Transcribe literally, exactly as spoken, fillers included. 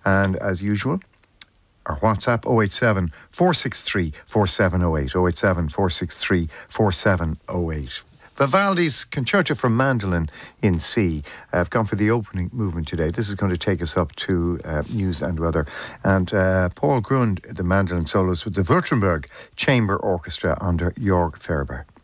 And as usual, our WhatsApp oh eight seven, four six three, four seven oh eight, oh eight seven, four six three, four seven oh eight. Vivaldi's Concerto for Mandolin in C. I've gone for the opening movement today. This is going to take us up to uh, news and weather. And uh, Paul Grund, the mandolin solos with the Württemberg Chamber Orchestra under Jörg Ferber.